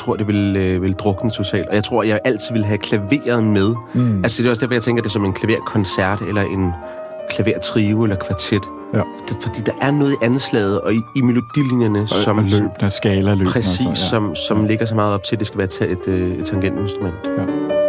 tror, det vil drukne totalt. Og jeg tror, jeg altid vil have klaveret med. Altså, det er også derfor, jeg tænker, det er som en klaverkoncert, eller en klavertrio, eller kvartet. Ja. Fordi der er noget i anslaget, og i melodilinjerne, som... Og løbende, skala-løbende. Præcis, som ligger så meget op til, at det skal være et tangentinstrument. Ja.